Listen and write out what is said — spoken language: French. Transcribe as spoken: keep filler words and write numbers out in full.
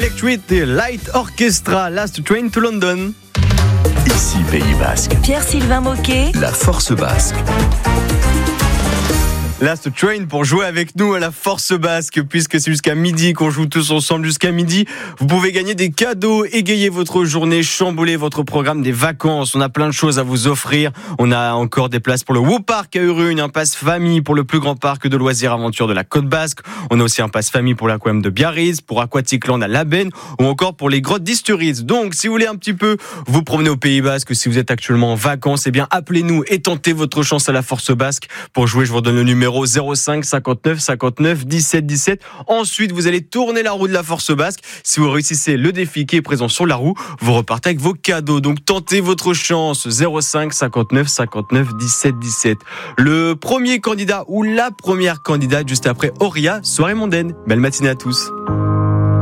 Electric Light Orchestra, Last Train to London. Ici Pays Basque. Pierre-Sylvain Moquet. La Force Basque. Last Train pour jouer avec nous à la Force Basque, puisque c'est jusqu'à midi qu'on joue tous ensemble jusqu'à midi. Vous pouvez gagner des cadeaux, égayer votre journée, chambouler votre programme des vacances. On a plein de choses à vous offrir. On a encore des places pour le Woo Park à Urune, un pass famille pour le plus grand parc de loisirs aventure de la Côte Basque. On a aussi un pass famille pour l'aquarium de Biarritz, pour Aquatic Land à Labenne ou encore pour les grottes d'Isturiz. Donc, si vous voulez un petit peu vous promener au Pays Basque, si vous êtes actuellement en vacances, eh bien, appelez-nous et tentez votre chance à la Force Basque. Pour jouer, je vous redonne le numéro zéro cinq cinquante-neuf cinquante-neuf dix-sept dix-sept. Ensuite, vous allez tourner la roue de la Force Basque. Si vous réussissez le défi qui est présent sur la roue, vous repartez avec vos cadeaux. Donc, tentez votre chance. zéro cinq cinquante-neuf cinquante-neuf dix-sept dix-sept. Le premier candidat ou la première candidate juste après Auria, soirée mondaine. Belle matinée à tous.